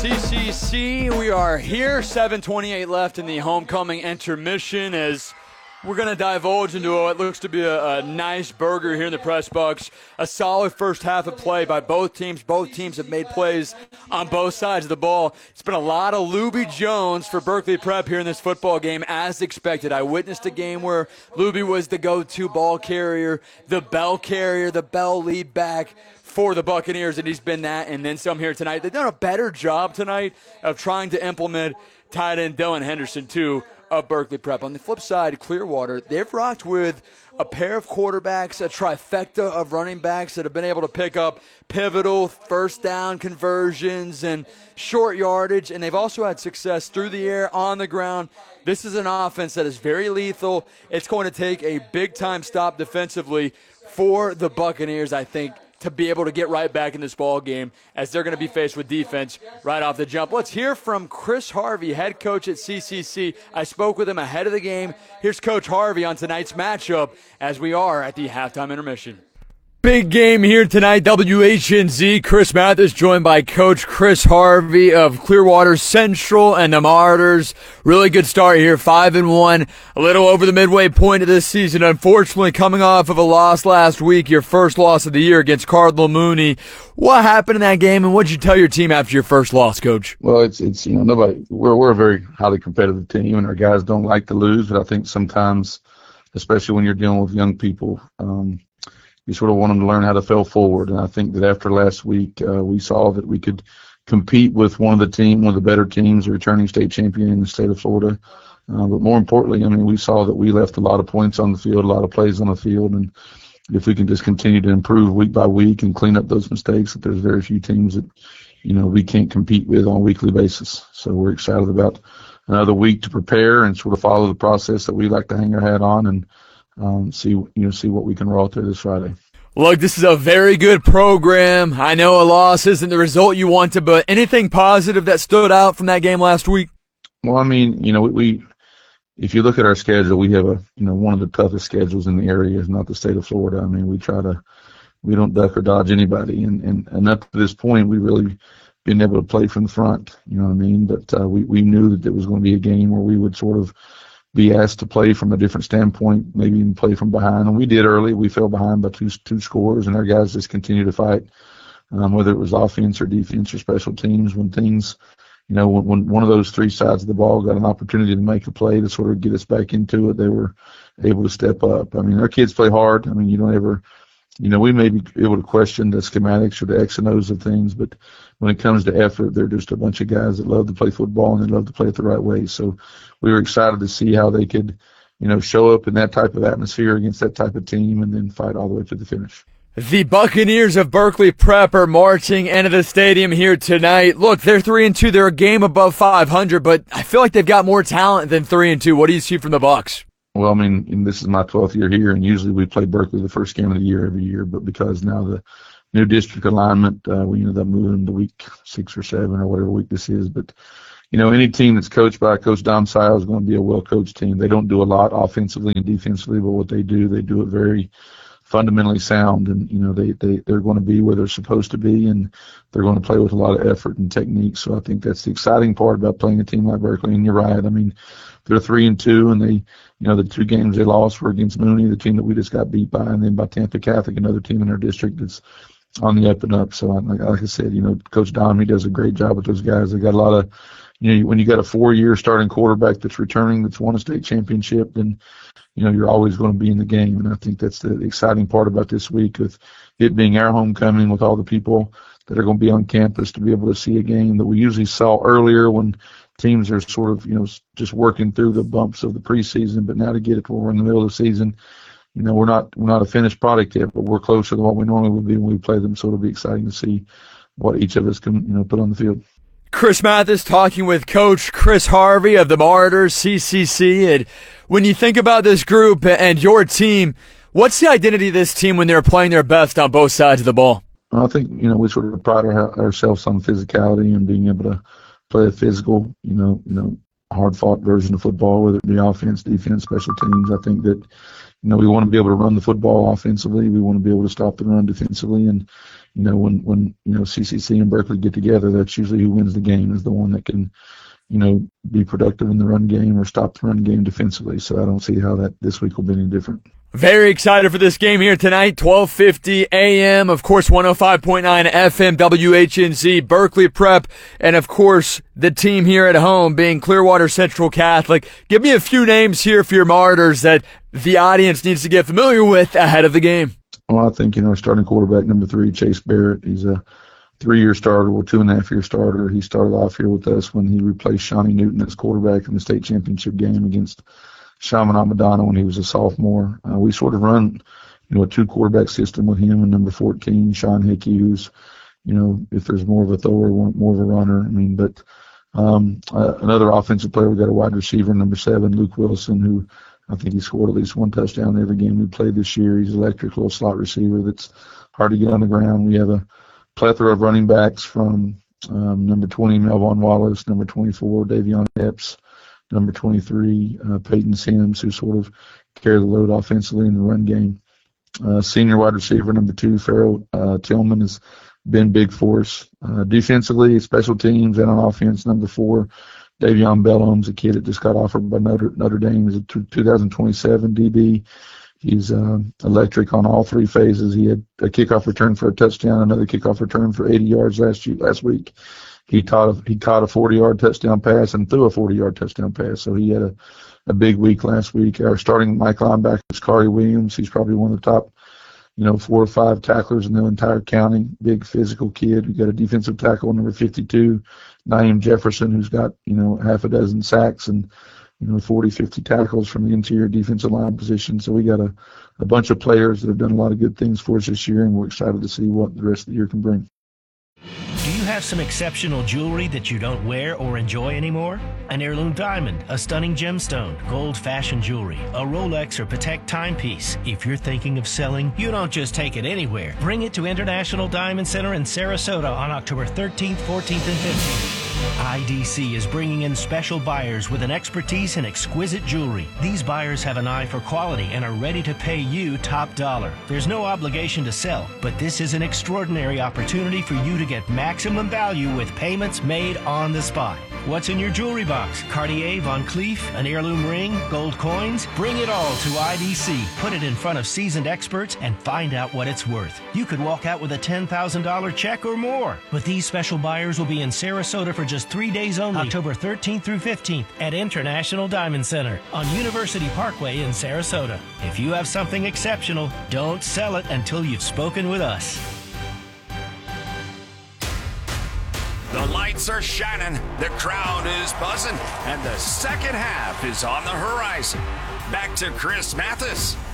CCC, we are here, 7:28 left in the homecoming intermission as we're going to divulge into what looks to be a nice burger here in the press box. A solid first half of play by both teams. Both teams have made plays on both sides of the ball. It's been a lot of Luby Jones for Berkeley Prep here in this football game, as expected. I witnessed a game where Luby was the go-to ball carrier, the bell lead back for the Buccaneers, and he's been that and then some here tonight. They've done a better job tonight of trying to implement tight end Dylan Henderson, too, of Berkeley Prep. On the flip side, Clearwater, they've rocked with a pair of quarterbacks, a trifecta of running backs that have been able to pick up pivotal first down conversions and short yardage, and they've also had success through the air, on the ground. This is an offense that is very lethal. It's going to take a big-time stop defensively for the Buccaneers, I think, to be able to get right back in this ball game as they're going to be faced with defense right off the jump. Let's hear from Chris Harvey, head coach at CCC. I spoke with him ahead of the game. Here's Coach Harvey on tonight's matchup as we are at the halftime intermission. Big game here tonight, WHNZ. Chris Mathis joined by Coach Chris Harvey of Clearwater Central and the Martyrs. Really good start here, 5-1, a little over the midway point of this season. Unfortunately, coming off of a loss last week, your first loss of the year against Cardinal Mooney. What happened in that game, and what did you tell your team after your first loss, Coach? Well, it's nobody. We're a very highly competitive team, and our guys don't like to lose. But I think sometimes, especially when you're dealing with young people, you sort of want them to learn how to fail forward. And I think that after last week, we saw that we could compete with one of the better teams, the returning state champion in the state of Florida. But more importantly, we saw that we left a lot of points on the field, a lot of plays on the field. And if we can just continue to improve week by week and clean up those mistakes, that there's very few teams that, we can't compete with on a weekly basis. So we're excited about another week to prepare and sort of follow the process that we like to hang our hat on and see what we can roll out there this Friday. Look, this is a very good program. I know a loss isn't the result you wanted, but anything positive that stood out from that game last week? Well, we if you look at our schedule, we have one of the toughest schedules in the area, is not the state of Florida. We don't duck or dodge anybody, and up to this point, we really been able to play from the front. But we knew that it was going to be a game where we would sort of be asked to play from a different standpoint, maybe even play from behind. And we did early. We fell behind by two scores, and our guys just continued to fight, whether it was offense or defense or special teams. When things, when one of those three sides of the ball got an opportunity to make a play to sort of get us back into it, they were able to step up. Our kids play hard. You don't ever, we may be able to question the schematics or the X and O's of things, but when it comes to effort, they're just a bunch of guys that love to play football and they love to play it the right way. So we were excited to see how they could, show up in that type of atmosphere against that type of team and then fight all the way to the finish. The Buccaneers of Berkeley Prep are marching into the stadium here tonight. Look, they're 3-2. They're a game above 500, but I feel like they've got more talent than 3-2. What do you see from the Bucs? Well, this is my 12th year here, and usually we play Berkeley the first game of the year every year, but because now the new district alignment, we ended up moving to week 6 or 7 or whatever week this is. But, any team that's coached by Coach Dom Sile is going to be a well-coached team. They don't do a lot offensively and defensively, but what they do it very fundamentally sound, and, they're going to be where they're supposed to be, and they're going to play with a lot of effort and technique. So I think that's the exciting part about playing a team like Berkeley, and you're right. They're 3-2, and they, the two games they lost were against Mooney, the team that we just got beat by, and then by Tampa Catholic, another team in our district that's on the up and up. So like I said, Coach Dom, he does a great job with those guys. They got a lot of, when you got a 4-year starting quarterback that's returning, that's won a state championship, then, you're always going to be in the game. And I think that's the exciting part about this week, with it being our homecoming, with all the people that are going to be on campus, to be able to see a game that we usually saw earlier when teams are sort of, just working through the bumps of the preseason. But now to get it to where we're in the middle of the season, we're not a finished product yet, but we're closer than what we normally would be when we play them. So it'll be exciting to see what each of us can, put on the field. Chris Mathis talking with Coach Chris Harvey of the Martyrs, CCC. And when you think about this group and your team, what's the identity of this team when they're playing their best on both sides of the ball? I think, we sort of pride ourselves on physicality and being able to play a physical, hard-fought version of football, whether it be offense, defense, special teams. I think that, we want to be able to run the football offensively. We want to be able to stop the run defensively. And, when CCC and Berkeley get together, that's usually who wins the game, is the one that can be productive in the run game or stop the run game defensively. So I don't see how that this week will be any different. Very excited for this game here tonight, 12:50 a.m., of course, 105.9 FM, WHNZ, Berkeley Prep, and of course, the team here at home being Clearwater Central Catholic. Give me a few names here for your Martyrs that the audience needs to get familiar with ahead of the game. Well, I think, starting quarterback number 3, Chase Barrett. He's a 3-year starter, 2.5-year starter. He started off here with us when he replaced Shawnee Newton as quarterback in the state championship game against Chaminade Madonna when he was a sophomore. We sort of run, a 2-quarterback system with him and number 14, Sean Hickey, who's, if there's more of a thrower, more of a runner. But another offensive player, we got a wide receiver, number 7, Luke Wilson, who I think he scored at least 1 touchdown every game we played this year. He's an electric little slot receiver that's hard to get on the ground. We have a plethora of running backs from number 20, Melvon Wallace, number 24, Davion Epps, number 23, Peyton Sims, who sort of carry the load offensively in the run game. Senior wide receiver, number 2, Farrell Tillman, has been big for us. Defensively, special teams, and on offense, number 4, Davion Bellums, a kid that just got offered by Notre Dame as a 2027 DB. He's electric on all 3 phases. He had a kickoff return for a touchdown, another kickoff return for 80 yards last week. He caught a 40-yard touchdown pass and threw a 40-yard touchdown pass. So he had a big week last week. Our starting Mike linebacker is Kari Williams. He's probably one of the top, 4 or 5 tacklers in the entire county. Big physical kid. We got a defensive tackle, number 52, Naeem Jefferson, who's got, half a dozen sacks and 40, 50 tackles from the interior defensive line position. So we got a bunch of players that have done a lot of good things for us this year, and we're excited to see what the rest of the year can bring. Do you have some exceptional jewelry that you don't wear or enjoy anymore? An heirloom diamond, a stunning gemstone, gold fashion jewelry, a Rolex or Patek timepiece. If you're thinking of selling, you don't just take it anywhere. Bring it to International Diamond Center in Sarasota on October 13th, 14th, and 15th. IDC is bringing in special buyers with an expertise in exquisite jewelry. These buyers have an eye for quality and are ready to pay you top dollar. There's no obligation to sell, but this is an extraordinary opportunity for you to get maximum value with payments made on the spot. What's in your jewelry box? Cartier, Van Cleef, an heirloom ring, gold coins? Bring it all to IDC. Put it in front of seasoned experts and find out what it's worth. You could walk out with a $10,000 check or more. But these special buyers will be in Sarasota for just 3 days only, October 13th through 15th at International Diamond Center on University Parkway in Sarasota. If you have something exceptional, don't sell it until you've spoken with us. The lights are shining, the crowd is buzzing, and the second half is on the horizon. Back to Chris Mathis.